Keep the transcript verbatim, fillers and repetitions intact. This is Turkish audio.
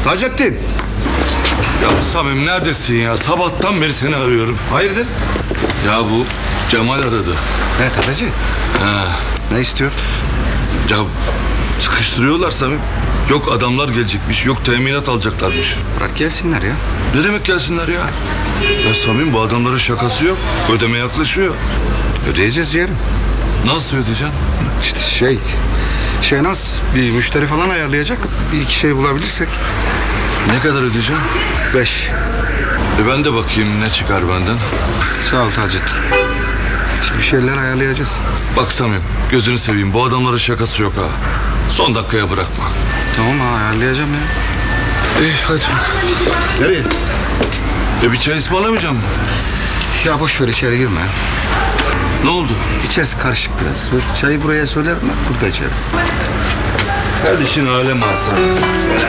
Taceddin. Ya Samim neredesin ya? Sabahtan beri seni arıyorum. Hayırdır? Ya bu Cemal aradı. Ne tefeci? Ha. Ne istiyor? Ya sıkıştırıyorlar Samim. Yok adamlar gelecekmiş, yok teminat alacaklarmış. Bırak gelsinler ya. Ne demek gelsinler ya? Ya Samim bu adamların şakası yok. Ödeme yaklaşıyor. Ödeyeceğiz yerim. Nasıl ödeyeceksin? İşte şey... Şehnaz bir müşteri falan ayarlayacak. Bir iki şey bulabilirsek. Ne kadar ödeyeceksin? Beş. E ben de bakayım ne çıkar benden. Sağ ol Taceddin. İşte bir şeyler ayarlayacağız. Bak Samim gözünü seveyim bu adamların şakası yok ha. Son dakikaya bırakma. Tamam ha, ayarlayacağım ya. İyi hadi bak. Nereye? E bir çay ısmarlamayacağım mı? Ya boş ver, içeri girme. Ne oldu? İçerisi karışık biraz. Çayı buraya söylerim ben, burada içeriz. Kardeşin alem alsın.